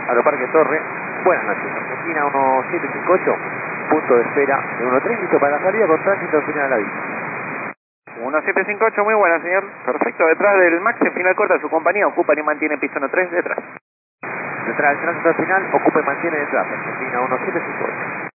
Aeroparque Torre. Buenas noches, Argentina 1758, punto de espera de 13, listo para la salida con tránsito final a la vista. 1758, muy buena, señor. Perfecto, detrás del Max en final corta su compañía, ocupa y mantiene pistón 3 detrás. Detrás del tránsito final, ocupa y mantiene detrás, Argentina 1758.